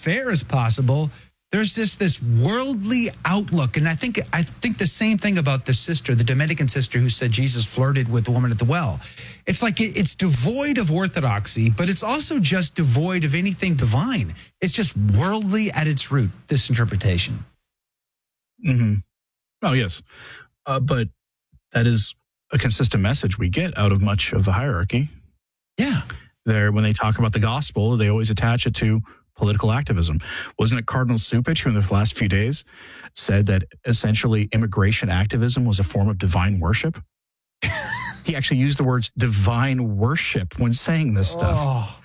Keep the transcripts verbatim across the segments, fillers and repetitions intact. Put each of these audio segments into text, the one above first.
fair as possible. There's this this worldly outlook, and I think I think the same thing about the sister, the Dominican sister who said Jesus flirted with the woman at the well. It's like it, it's devoid of orthodoxy, but it's also just devoid of anything divine. It's just worldly at its root, this interpretation. Mm-hmm. Oh, yes. Uh, but that is a consistent message we get out of much of the hierarchy. Yeah. There, when they talk about the gospel, they always attach it to political activism. Wasn't it Cardinal Cupich who in the last few days said that essentially immigration activism was a form of divine worship? He actually used the words divine worship when saying this stuff. Oh.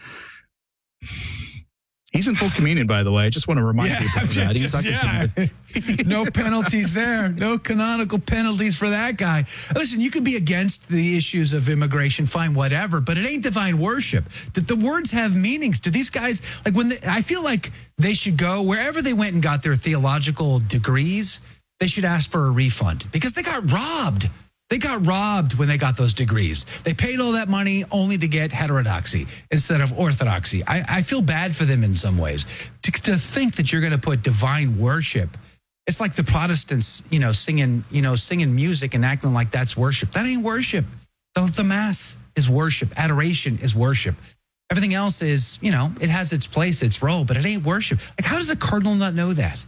He's in full communion, by the way. I just want to remind Yeah, people of that. He's just, yeah. No penalties there. No canonical penalties for that guy. Listen, you could be against the issues of immigration, fine, whatever, but it ain't divine worship. That the words have meanings. Do these guys, like when they, I feel like they should go wherever they went and got their theological degrees, they should ask for a refund because they got robbed. They got robbed when they got those degrees. They paid all that money only to get heterodoxy instead of orthodoxy. I, I feel bad for them in some ways. To, to think that you're going to put divine worship, it's like the Protestants, you know, singing, you know, singing music and acting like that's worship. That ain't worship. The, the Mass is worship. Adoration is worship. Everything else is, you know, it has its place, its role, but it ain't worship. Like, how does a cardinal not know that?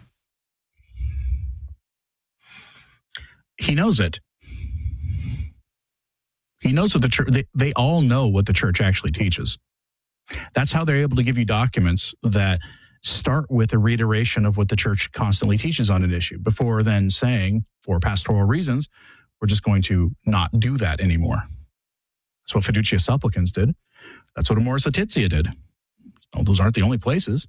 He knows it. He knows what the church, they, they all know what the church actually teaches. That's how they're able to give you documents that start with a reiteration of what the church constantly teaches on an issue before then saying, for pastoral reasons, we're just going to not do that anymore. That's what Fiducia Supplicans did. That's what Amoris Laetitia did. Well, those aren't the only places.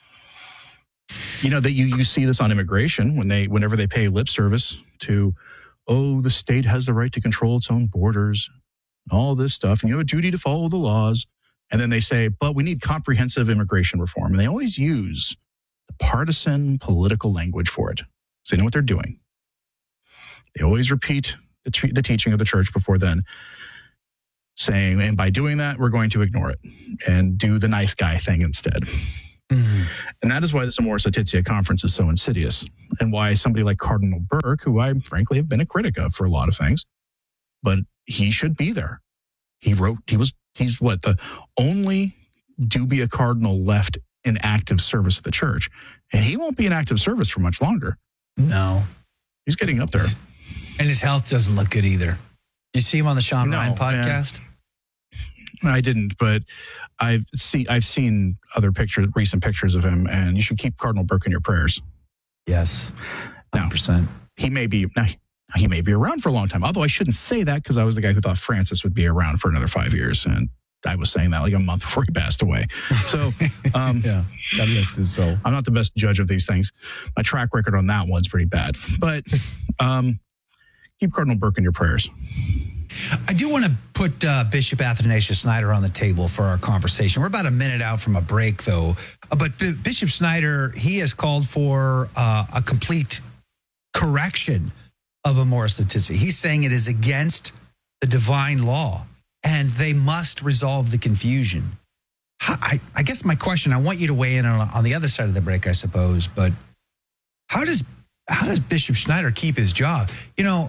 You know, that you, you see this on immigration when they, whenever they pay lip service to, oh, the state has the right to control its own borders, all this stuff, and you have a duty to follow the laws. And then they say, but we need comprehensive immigration reform. And they always use the partisan political language for it. So they know what they're doing. They always repeat the, t- the teaching of the church before then, saying, and by doing that, we're going to ignore it and do the nice guy thing instead. Mm-hmm. And that is why this Amoris Laetitia conference is so insidious, and why somebody like Cardinal Burke, who I frankly have been a critic of for a lot of things, but he should be there. He wrote, he was, he's what, the only dubia cardinal left in active service of the church. And he won't be in active service for much longer. No. He's getting up there. And his health doesn't look good either. You see him on the Sean no, Ryan podcast? Man. I didn't, but I've seen I've seen other pictures, recent pictures of him, and you should keep Cardinal Burke in your prayers. Yes, one hundred percent. Now, he may be now, he may be around for a long time. Although I shouldn't say that because I was the guy who thought Francis would be around for another five years, and I was saying that like a month before he passed away. So, um, yeah, God rest his soul. I'm not the best judge of these things. My track record on that one's pretty bad, but um, keep Cardinal Burke in your prayers. I do want to put uh, Bishop Athanasius Schneider on the table for our conversation. We're about a minute out from a break, though. Uh, but B- Bishop Schneider, he has called for uh, a complete correction of Amoris Laetitia. He's saying it is against the divine law, and they must resolve the confusion. I, I guess my question, I want you to weigh in on, on the other side of the break, I suppose, but how does how does Bishop Schneider keep his job? You know,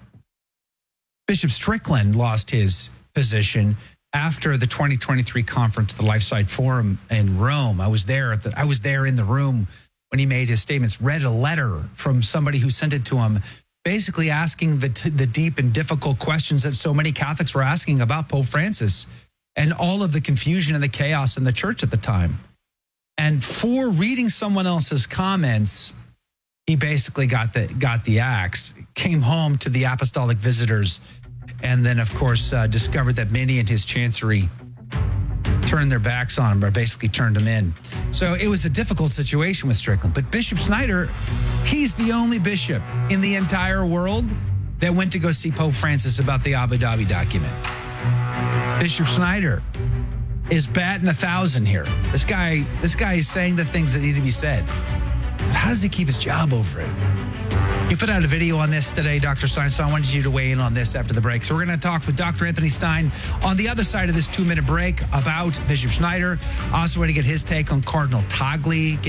Bishop Strickland lost his position after the twenty twenty-three conference, the Lifeside Forum in Rome. I was there at the, I was there in the room when he made his statements, read a letter from somebody who sent it to him, basically asking the, the deep and difficult questions that so many Catholics were asking about Pope Francis and all of the confusion and the chaos in the church at the time. And for reading someone else's comments, he basically got the, got the axe, came home to the apostolic visitors, and then, of course, uh, discovered that many in his chancery turned their backs on him, or basically turned him in. So it was a difficult situation with Strickland. But Bishop Schneider, he's the only bishop in the entire world that went to go see Pope Francis about the Abu Dhabi document. Bishop Schneider is batting a thousand here. This guy, this guy is saying the things that need to be said. But how does he keep his job over it? You put out a video on this today, Doctor Stein, so I wanted you to weigh in on this after the break. So we're going to talk with Doctor Anthony Stein on the other side of this two-minute break about Bishop Schneider. I also want to get his take on Cardinal Tagle.